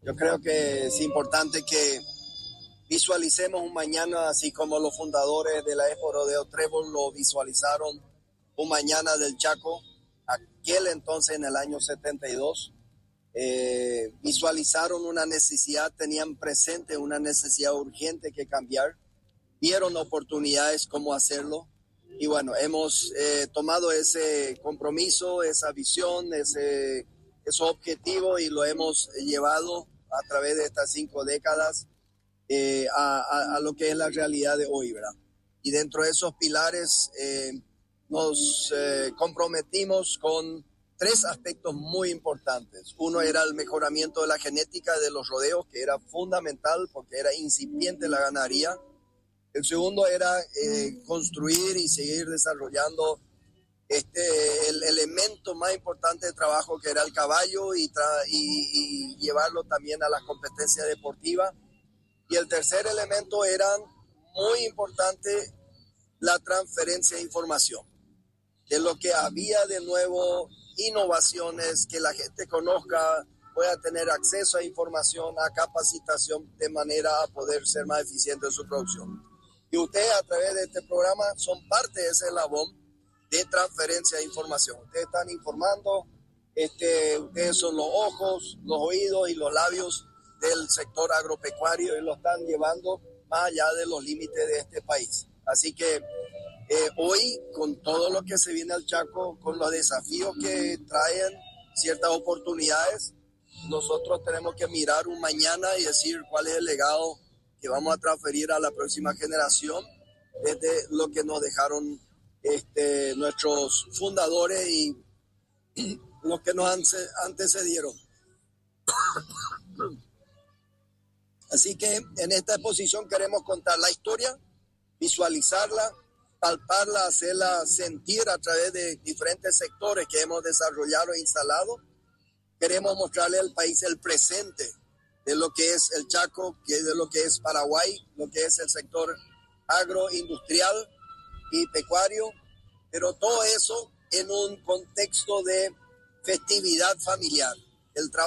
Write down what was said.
Yo creo que es importante que visualicemos un mañana, así como los fundadores de la Expo Rodeo Trébol lo visualizaron, un mañana del Chaco, aquel entonces en el año 72. Visualizaron una necesidad, tenían presente una necesidad urgente que cambiar, vieron oportunidades cómo hacerlo y bueno, hemos tomado ese compromiso, esa visión, ese objetivo y lo hemos llevado a través de estas 5 décadas a lo que es la realidad de hoy, ¿verdad? Y dentro de esos pilares nos comprometimos con 3 aspectos muy importantes. Uno era el mejoramiento de la genética de los rodeos, que era fundamental porque era incipiente la ganadería. El segundo era construir y seguir desarrollando el elemento más importante de trabajo, que era el caballo, y llevarlo también a las competencias deportivas. Y el tercer elemento era muy importante, la transferencia de información, de lo que había de nuevo, innovaciones, que la gente conozca, pueda tener acceso a información, a capacitación, de manera a poder ser más eficiente en su producción. Y ustedes, a través de este programa, son parte de ese eslabón de transferencia de información. Ustedes están informando, ustedes son los ojos, los oídos y los labios del sector agropecuario y lo están llevando más allá de los límites de este país. Así que hoy, con todo lo que se viene al Chaco, con los desafíos que traen ciertas oportunidades, nosotros tenemos que mirar un mañana y decir cuál es el legado que vamos a transferir a la próxima generación desde lo que nos dejaron nuestros fundadores y los que nos antecedieron. Así que en esta exposición queremos contar la historia, visualizarla, palparla, hacerla sentir a través de diferentes sectores que hemos desarrollado e instalado. Queremos mostrarle al país el presente de lo que es el Chaco, de lo que es Paraguay, lo que es el sector agroindustrial y pecuario, pero todo eso en un contexto de festividad familiar. El trabajo